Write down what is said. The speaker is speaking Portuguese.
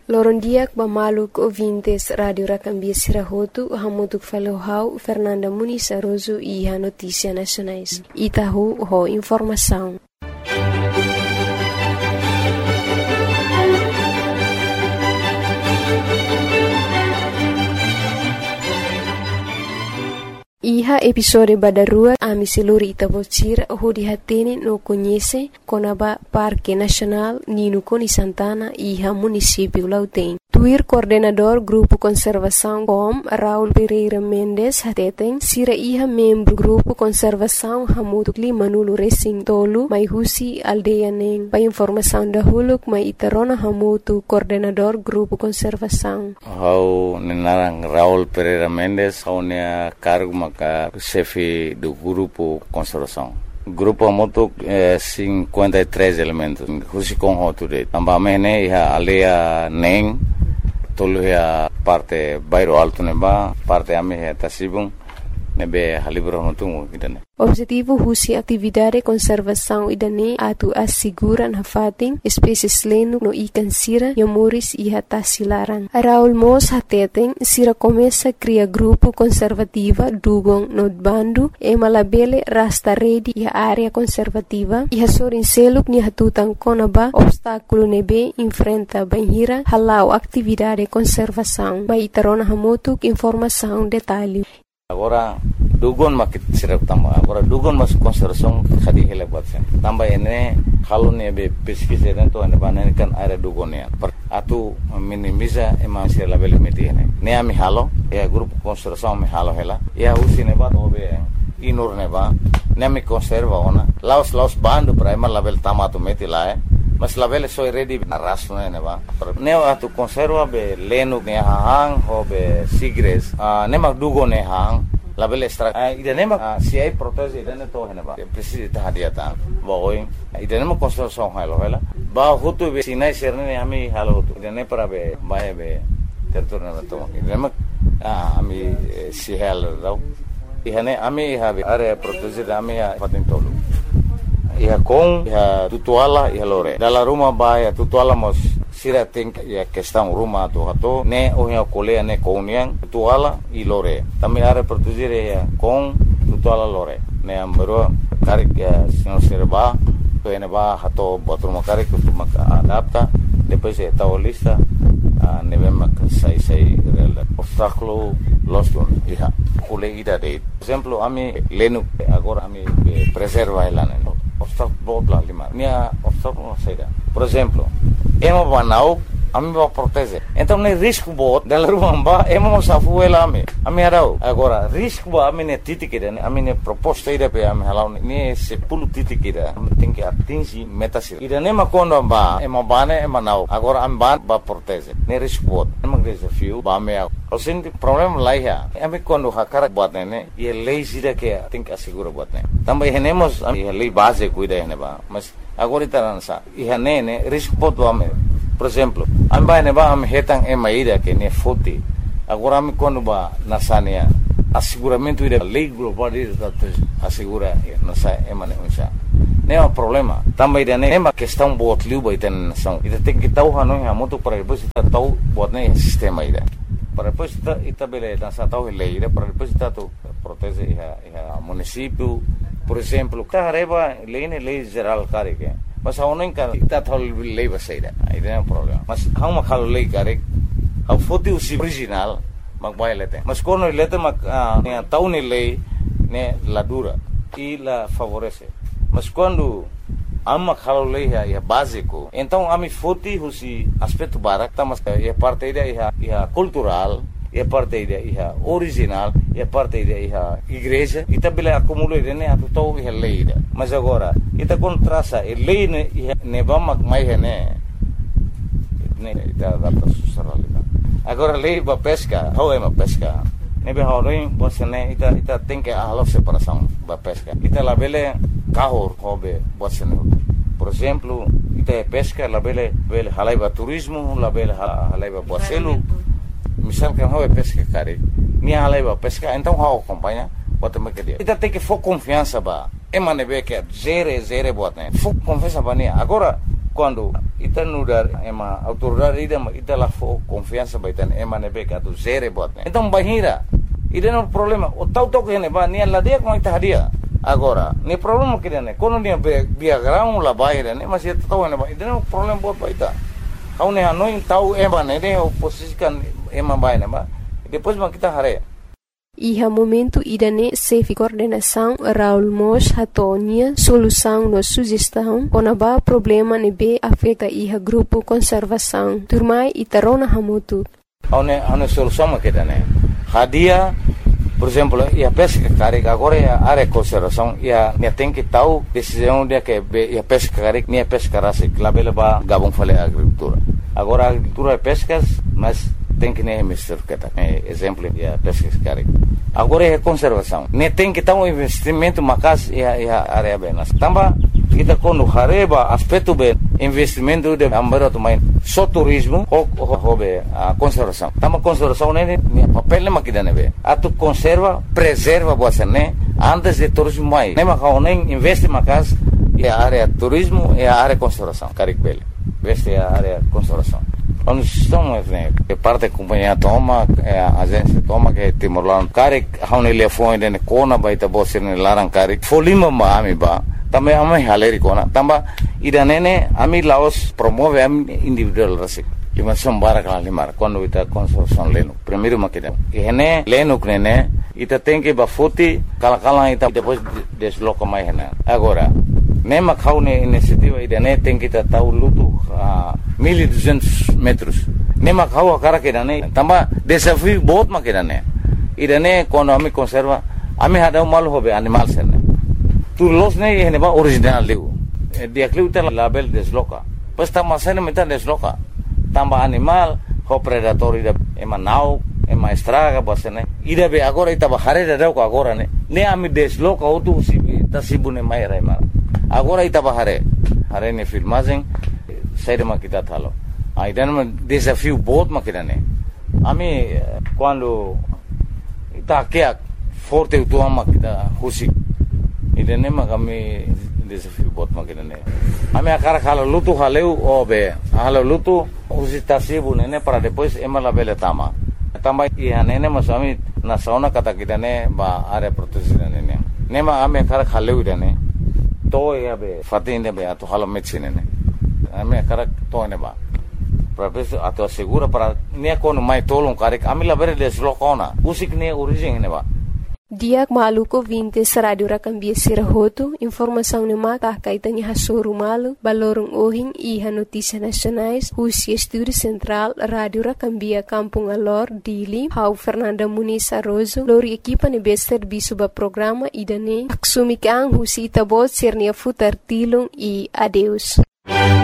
Lorondiak bamaluk ouvintes Radio Racambia Sirahotu, hamutuk falohau Fernanda Muniz Aroso e a Notícia Nacionais. Itahu ho informação. Iha episode badarua ami seluri Itabocira hodi hatene no conhece konaba Parque Nacional Nino Coni Santana iha município Lauten. Tuir coordenador Grupo Conservação COM Raul Pereira Mendes hateten sira iha membro Grupo Conservação Hamudu Clima Nulo Racing Tolu mai husi aldeia neng. Pa informação da huluk mai itarona hamutu coordenador Grupo Conservação. Hau nenarang Raul Pereira Mendes hau nea cargo maka chefe do Grupo Conservação. Grupo moto 53 elementos. Husi com hoture. Ambamene iha aldeia neng tolu ya parte bairro alto neba parte ame ya tasibung nebe halibro notungu idane. Objetivo husi atividade conservação idane atu asiguran hafating espécies lenu no ikan sira yamuris iha tasilaran. Raul Mos hateten sira começa cria grupo conservativa dugong no bandu e malabele rasta redi iha área conservativa iha sorin seluk ni hatutan konaba obstáculo nebe enfrenta banhira halau atividade conservação. Ba itarona hamotuk informação detalhe. Agora dugon makit sirap tamba agora dugon mas conservação khadi hele batsen tamba ene halone be pesquisa dentro ane banane kan area dugonia atu minimiza ema sir label metine ne ami halo ya grupo conservação mi halo hela ya usine ba obe inur ne ba ne mi conserva ona laos bando prima label tamato metilae mas label so ready raso ne ba ne atu conserva be lenu ne hang ho be sigres ne mag dugo ne hang label extra idane mag si ai protese idane to hene ba precisa ta hadiata boy idane mag conservação hela ba hutu be sinai serne ami halo hutu idane para be bae be territorio to idane mag ami si hel do ihane ami have area protese ami paten tolu iha com iha tutuala iha lore dala rumah baia tutuala mos sira think ya questão rumah tu hato ne ohia kolea ne kouniang tutuala i lore tami are produzire ya com tutuala lore ne ambero karik ya sino serba to ene ba hato botruma karik tu maka adapta depois e ta lista ne vem sai rel obstáculo loslon iha kole ida de exemplo ami lenu agora ami preserva elane obstáculo bla lima nia obstáculo saída por exemplo ema banau ami ba protege então ne risco bot dela rumba ema safu ela ami arau agora risco ba ami ne titikida ami ne proposta ida pe ami halau ne se pulu titikida tem que atingir metas ida ne makondo ba ema bane ema nau agora am ba protege ne risco bot ema desafio ba me o senti problema lá ya ami quando hakara bot ne e lei sida que tem que assegurar bot ne também renemos a lei base cuida ne ba mas agora itaransa e ne risco bot ba me por exemplo amba ne ba am hetang e maida que ne foti agora me quando ba nasania asseguramento ida lei global ida assegura nasa emane unsa ne é problema também ida ne uma questão bot liu ba iten nação ida tem que tau hanu ha moto para depois ita tau bot ne sistema ida para depois ita bele nasa tau lei ida para depois ita tu protege iha município por exemplo carreba lei geral carike mas a unen kan ita thol lei basaida ida é problema mas hang makhalo lei karek a foti usi original magbai lete mas kono lete mag ne tau ne lei ne la dura e la favorece mas quando amma makhalo lei é básico então ami foti usi aspecto barak tamas é parte ida iha cultural é parte ida iha original é parte ida iha igreja ita bela acumulo ida ne atu tau iha lei ida mas agora ita contrasa e lei ne vamos mais ne ita adapta socialidade agora lei ba pesca how é uma pesca ne be horin você ne ita tem que a separação ba pesca ita la bele carro hobe você ne por exemplo ita pesca la bele halaiba turismo la bele halaiba boacelo misal que hobe pesca cari ni halaiba pesca então how acompanha bota me que dia ita tem que for confiança ba emane be que zere bota ne for confiança ba ne agora quando ita nudar ema autoridade ita lá for confiança baitan ema nebe ka tu zere bot então bahira ida no problema o tau que ne ba ni la dia com ita hadia agora ni problema que ne quando ni via grau la bahira ne mas ita tau ne ba ida no problema bot baita kau ne hanoi tau ema ne o posisikan ema baina ba depois ma kita hare. Iha momento idane sefi coordenação Raul Mos hatonia solução no sugestão konaba problema nebe afeta iha grupo conservação turmai itarona hamutu. Ane solução makidane hadia por exemplo ia pesca carik agora ia área conservação ia tem que tahu decisão dia que ia pesca carik ia pesca rasik labela ba gabung fale agricultura agora agricultura pescas mas tem que nem mister kata exemplo ya pesca carik agora é conservação nem tem que ter um investimento macas ia área benas tamba kita quando hareba aspecto bem investimento de ambara main só turismo ou hobe a conservação tamba conservação nem papel nem makida nebe atu conserva preserva boa né antes de turismo mai nem macau nem investe macas e a área turismo e a área conservação carik bele investe a área conservação onde estamos né que parte companhia toma a agência toma que Timor-Leste carik haune telefone de kona baita bosse ne larang carik folima ma ami ba também ami haleri kona tamba ida nene ami Laos promove ami individual rasik lima sombara kala limar quando ita conservação leno primeiro makida ene leno knene ita tem que ba foti kala ita depois desloca mais né agora nema kaune iniciativa ida ne tem que ta tau lutu 1200 metros nema kau akara que ne tamba desafio बहुत makida ne ida ne quando ami conserva ami hada mal hobe animal sene tu los ne ene ba original leu dia kleu ta label desloca pas tamba sene meta desloca tamba animal ho predator ida ema nau ema estraga basene ida be agora ita ba hare da ko agora ne ami desloca otu ta sibune mai raima agora ita ba hare ne filmagem sair kita thalo aidan ma desafio बहुत makida ne ami quando ita kia forte tu ama kita husi ida ne ma kami desafio बहुत makida ne ami akara khala lutu haleu obe halo lutu husi tasibu ne para depois ema la bele tama ia nene masami na sauna kata kita ne ba are protection ne nema ami akara khaleu ida ne to ya be fatine be ato halo medicine ne ami akara to ne ba professor ato segura para ne kono mai tolong karik ami la bere deslokona usik ne origin ne ba Diak maluko 20 Radio Rakambia Sirahoto, informação ne mata kaitan ha soru malu, balorong ohing iha notícia nacionais, Husi Estúdio Central, Radio Rakambia Kampung Alor, Dili, Hau Fernanda Muniz Arrozo, lori equipa ne bester bisuba programa idane, aksumi kang Husi itabot sernia futar tilong e adeus.